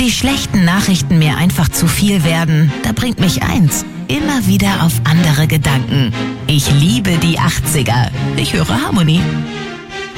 die schlechten Nachrichten mir einfach zu viel werden, da bringt mich eins immer wieder auf andere Gedanken. Ich liebe die 80er. Ich höre Harmonie.